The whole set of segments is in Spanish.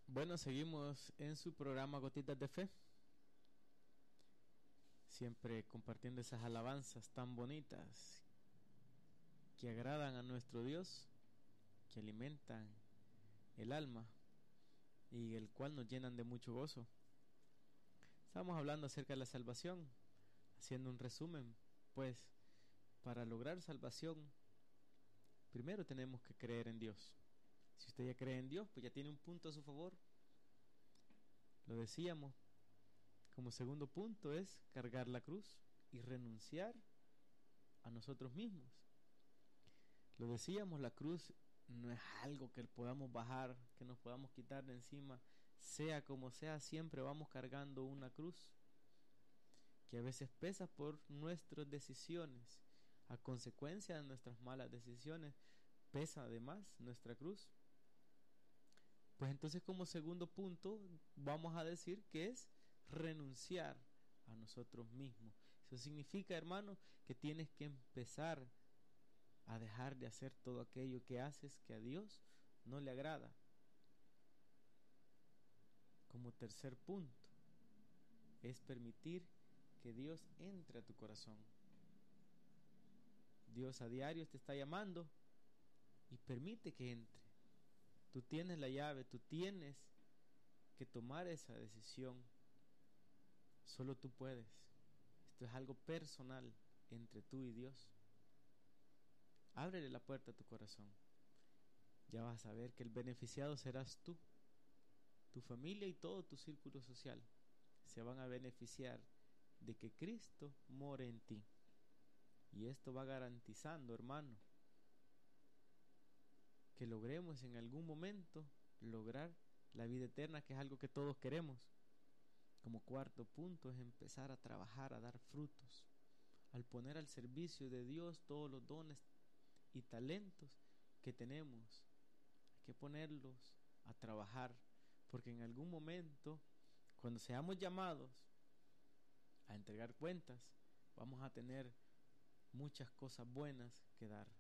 Bueno, seguimos en su programa Gotitas de Fe, siempre compartiendo esas alabanzas tan bonitas que agradan a nuestro Dios, que alimentan el alma y el cual nos llenan de mucho gozo. Estamos hablando acerca de la salvación, haciendo un resumen. Pues para lograr salvación, primero tenemos que creer en Dios. Si usted ya cree en Dios, pues ya tiene un punto a su favor. Lo decíamos, como segundo punto es cargar la cruz y renunciar a nosotros mismos. Lo decíamos, la cruz no es algo que podamos bajar, que nos podamos quitar de encima. Sea como sea, siempre vamos cargando una cruz que a veces pesa por nuestras decisiones. A consecuencia de nuestras malas decisiones, pesa además nuestra cruz. Pues entonces, como segundo punto, vamos a decir que es renunciar a nosotros mismos. Eso significa, hermano, que tienes que empezar a dejar de hacer todo aquello que haces que a Dios no le agrada. Como tercer punto, es permitir que Dios entre a tu corazón. Dios a diario te está llamando y permite que entre. Tú tienes la llave, tú tienes que tomar esa decisión. Solo tú puedes. Esto es algo personal entre tú y Dios. Ábrele la puerta a tu corazón. Ya vas a ver que el beneficiado serás tú. Tu familia y todo tu círculo social se van a beneficiar de que Cristo more en ti. Y esto va garantizando, hermano, que logremos en algún momento lograr la vida eterna, que es algo que todos queremos. Como cuarto punto es empezar a trabajar, a dar frutos, al poner al servicio de Dios todos los dones y talentos que tenemos. Hay que ponerlos a trabajar, porque en algún momento, cuando seamos llamados a entregar cuentas, vamos a tener muchas cosas buenas que dar.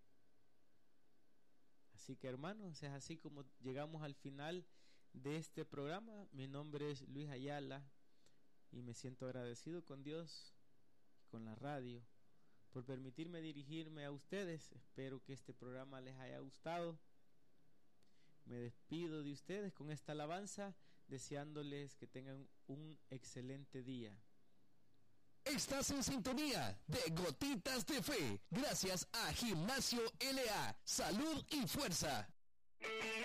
Así que, hermanos, es así como llegamos al final de este programa. Mi nombre es Luis Ayala y me siento agradecido con Dios y con la radio por permitirme dirigirme a ustedes. Espero que este programa les haya gustado. Me despido de ustedes con esta alabanza, deseándoles que tengan un excelente día. Estás en sintonía de Gotitas de Fe, gracias a Gimnasio LA, Salud y Fuerza.